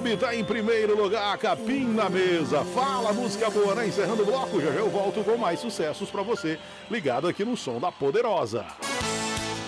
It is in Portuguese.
Clube tá em primeiro lugar, Capim na mesa. Fala, música boa, né? Encerrando o bloco, já eu volto com mais sucessos pra você, ligado aqui no Som da Poderosa.